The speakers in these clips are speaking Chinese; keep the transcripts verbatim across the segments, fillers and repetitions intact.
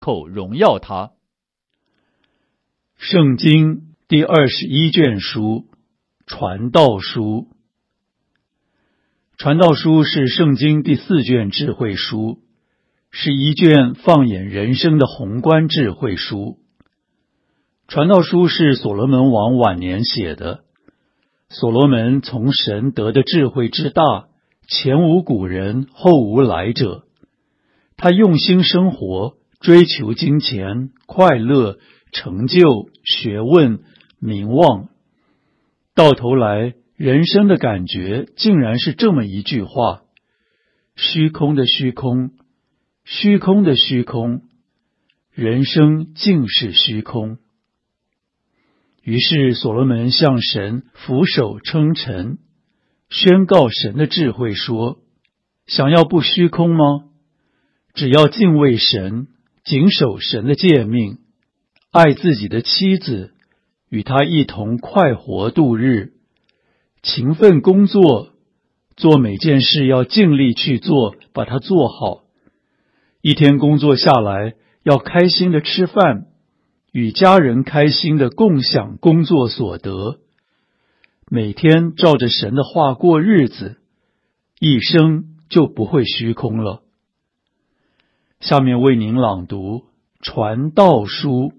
后荣耀他。 圣经第二十一卷书，传道书。传道书是圣经第四卷智慧书，是一卷放眼人生的宏观智慧书。传道书是所罗门王晚年写的。所罗门从神得的智慧之大，前无古人，后无来者。他用心生活，追求金钱、快乐、成就、学问、名望，到头来人生的感觉竟然是这么一句话：虚空的虚空，虚空的虚空，人生竟是虚空。于是所罗门向神俯首称臣，宣告神的智慧说：想要不虚空吗？只要敬畏神，谨守神的诫命，爱自己的妻子，与他一同快活度日，勤奋工作，做每件事要尽力去做，把它做好。一天工作下来，要开心的吃饭，与家人开心的共享工作所得，每天照着神的话过日子，一生就不会虚空了。下面为您朗读传道书。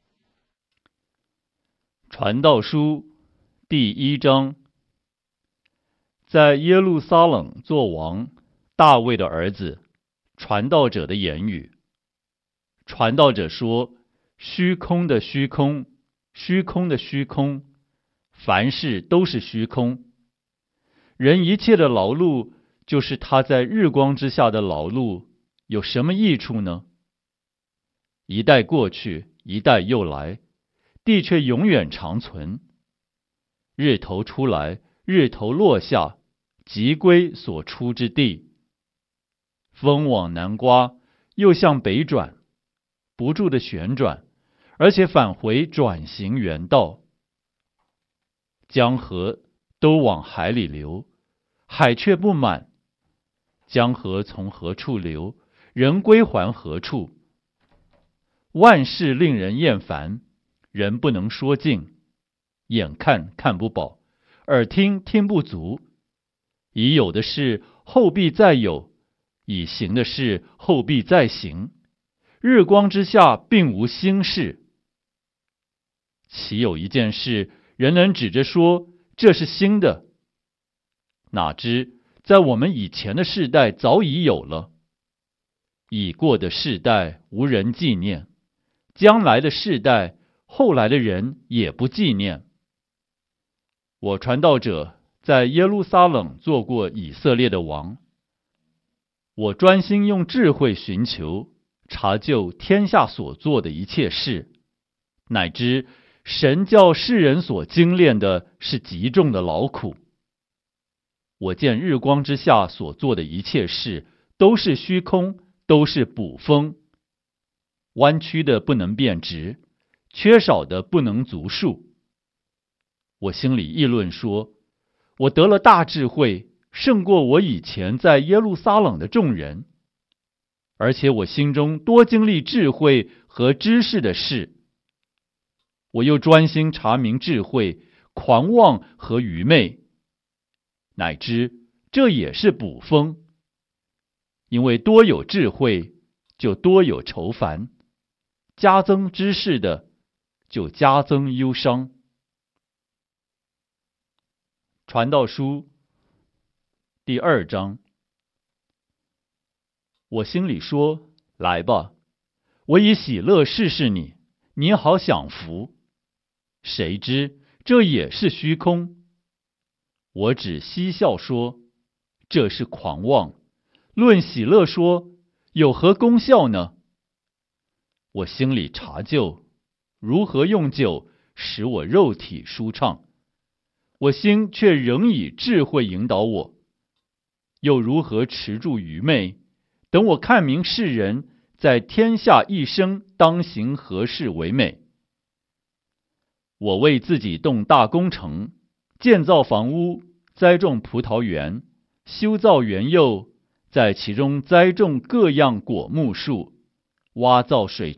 传道书第一章。在耶路撒冷作王，大卫的儿子，传道者的言语。传道者说：虚空的虚空，虚空的虚空，凡事都是虚空。人一切的劳碌，就是他在日光之下的劳碌，有什么益处呢？一代过去，一代又来，地却永远长存。日头出来，日头落下，即归所出之地。风往南刮，又向北转，不住的旋转，而且返回转行原道。江河都往海里流，海却不满。江河从何处流，人归还何处。万事令人厌烦，人不能说尽。眼看看不饱，耳听听不足。已有的事后必再有，已行的事后必再行。日光之下并无新事。岂有一件事，人能指着说这是新的？哪知在我们以前的世代早已有了。已过的世代无人纪念，将来的世代后来的人也不纪念。我传道者在耶路撒冷做过以色列的王，我专心用智慧寻求，查究天下所做的一切事，乃知神叫世人所精炼的是极重的劳苦。我见日光之下所做的一切事都是虚空，都是捕风。弯曲的不能变直，缺少的不能足数。我心里议论说，我得了大智慧，胜过我以前在耶路撒冷的众人，而且我心中多经历智慧和知识的事。我又专心查明智慧、狂妄和愚昧，乃知这也是捕风。因为多有智慧，就多有愁烦；加增知识的，就加增忧伤。传道书第二章。我心里说：来吧，我以喜乐试试你，你好享福。谁知这也是虚空。我只嬉笑说，这是狂妄；论喜乐说，有何功效呢？我心里查究，如何用酒使我肉体舒畅，我心却仍以智慧引导我。又如何持住愚昧，等我看明世人在天下一生当行何事为美。我为自己动大工程，建造房屋，栽种葡萄园，修造园囿，在其中栽种各样果木树， 挖造水